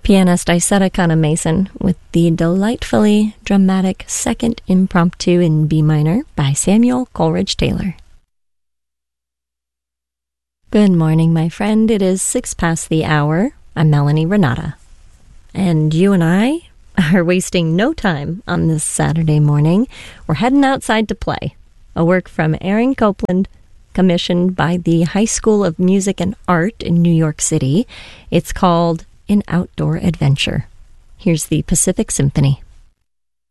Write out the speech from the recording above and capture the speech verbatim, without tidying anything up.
Pianist Isetta Kana-Mason with the delightfully dramatic Second Impromptu in B minor by Samuel Coleridge Taylor. Good morning, my friend. It is six past the hour. I'm Melanie Renata. And you and I are wasting no time on this Saturday morning. We're heading outside to play. A work from Aaron Copland, commissioned by the High School of Music and Art in New York City. It's called An Outdoor Adventure. Here's the Pacific Symphony.